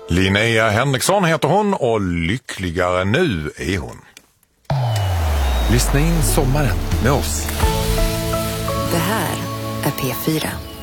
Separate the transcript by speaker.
Speaker 1: Linnea Henriksson heter hon och lyckligare nu är hon.
Speaker 2: Lyssna in sommaren med oss.
Speaker 3: Det här är P4.